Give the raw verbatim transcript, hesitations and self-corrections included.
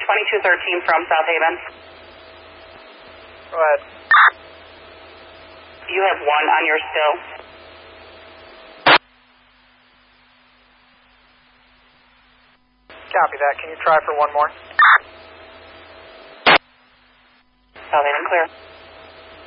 twenty-two thirteen from South Haven. Go ahead. You have one on your still. Copy that. Can you try for one more? South Haven clear.